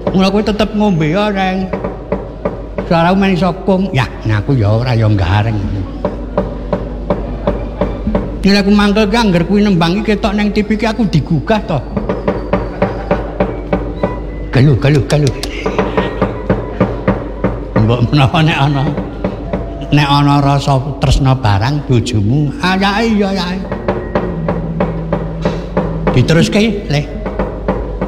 Mula kowe tetep ngombe ya, Reng. Suara men sokong. Ya, aku ya ora ya gareng. Nek aku mangkel ki angger kuwi nembang iki ketok ning TV ki aku digugah to. Galuh. Mbok menawa nek ana rasa tresna barang bojomu, ayake ya ayake. Diteruske, Le.